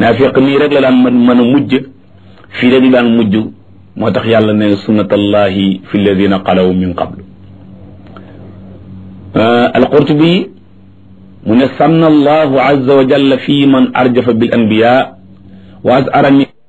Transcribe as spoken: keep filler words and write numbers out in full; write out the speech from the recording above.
naafiq nii rek la daan mën mën a mujj fii rek la daan mujj moo tax yàlla ne sunnatallahi fi alladina xalaw min qablu alqurtubi mu ne sanna allahu azza wa jalla fi man arjafa bil anbiya wa azara min